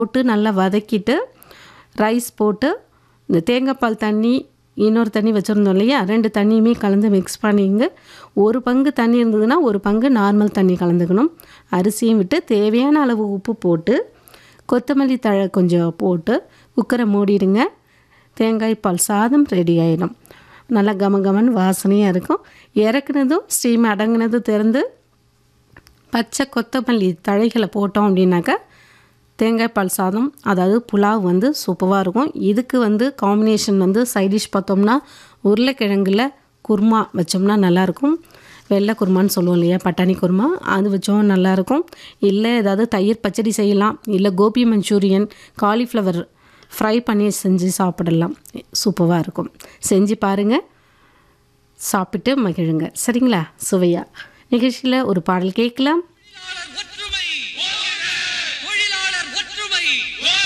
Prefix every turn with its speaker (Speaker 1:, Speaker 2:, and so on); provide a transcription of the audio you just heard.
Speaker 1: போட்டு நல்லா வதக்கிட்டு ரைஸ் போட்டு இந்த தேங்காய் பால் தண்ணி இன்னொரு தண்ணி வச்சுருந்தோம் இல்லையா, 2 தண்ணியுமே கலந்து மிக்ஸ் பண்ணிங்க. ஒரு பங்கு தண்ணி இருந்ததுன்னா ஒரு பங்கு நார்மல் தண்ணி கலந்துக்கணும். அரிசியும் விட்டு தேவையான அளவு உப்பு போட்டு கொத்தமல்லி தழை கொஞ்சம் போட்டு குக்கரை மூடிடுங்க. தேங்காய் பால் சாதம் ரெடி ஆகிடும். நல்லா கமகமன்னு வாசனையாக இருக்கும். இறக்குனதும் ஸ்டீம் அடங்குனதும் திறந்து பச்சை கொத்தமல்லி தழைகளை போட்டோம் அப்படின்னாக்கா தேங்காய் பால் சாதம், அதாவது புலாவ் வந்து சூப்பராக இருக்கும். இதுக்கு காம்பினேஷன் சைடிஷ் பார்த்தோம்னா உருளைக்கிழங்குல குருமா வச்சோம்னா நல்லாயிருக்கும். வெள்ளை குருமான்னு சொல்லுவோம் இல்லையா, பட்டாணி குருமா, அது வச்சோம் நல்லாயிருக்கும். இல்லை ஏதாவது தயிர் பச்சடி செய்யலாம், இல்லை கோபி மஞ்சூரியன், காலிஃப்ளவர் ஃப்ரை பண்ணி செஞ்சு சாப்பிடலாம். சூப்பராக இருக்கும். செஞ்சு பாருங்கள், சாப்பிட்டு மகிழுங்க. சரிங்களா? சுவையாக நிகழ்ச்சியில் ஒரு பாடல் கேட்கலாம்.
Speaker 2: தொழிலாளர் ஒற்றுமை